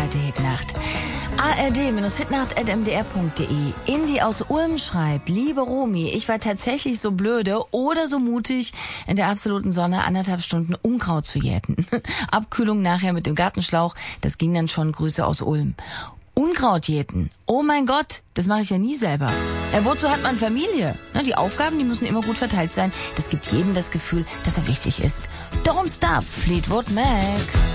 kalte Hitnacht. ard-hitnacht@mdr.de. Indi aus Ulm schreibt: Liebe Romy, ich war tatsächlich so blöde oder so mutig, in der absoluten Sonne 1,5 Stunden Unkraut zu jäten. Abkühlung nachher mit dem Gartenschlauch, das ging dann schon. Grüße aus Ulm. Unkraut jäten. Oh mein Gott, das mache ich ja nie selber. Wozu hat man Familie? Die Aufgaben, die müssen immer gut verteilt sein. Das gibt jedem das Gefühl, dass er wichtig ist. Don't Stop, Fleetwood Mac.